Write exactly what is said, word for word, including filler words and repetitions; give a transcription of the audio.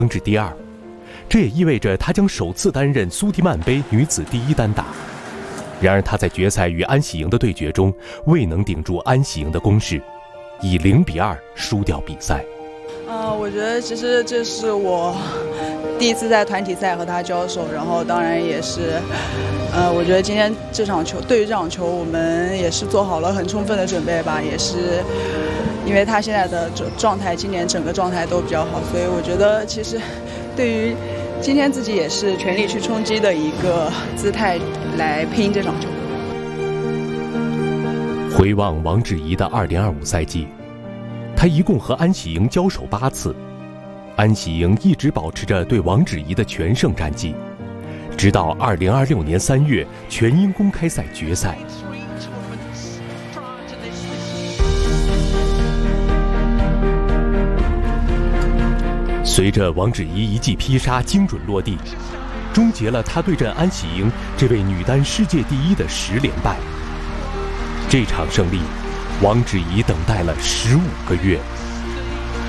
升至第二，这也意味着她将首次担任苏迪曼杯女子第一单打。然而她在决赛与安喜莹的对决中未能顶住安喜莹的攻势，以零比二输掉比赛。 呃，我觉得其实这是我第一次在团体赛和她交手，然后当然也是，呃，我觉得今天这场球对于这场球我们也是做好了很充分的准备吧，也是因为她现在的状态，今年整个状态都比较好，所以我觉得其实对于今天自己也是全力去冲击的一个姿态来拼这场球。 回望王芷怡的二零二五赛季，她一共和安喜莹交手八次，安喜莹一直保持着对王芷怡的全胜战绩，直到二零二六年三月全英公开赛决赛。随着王芷怡一记劈杀精准落地，终结了她对阵安喜莹这位女单世界第一的十连败。这场胜利，王芷怡等待了十五个月。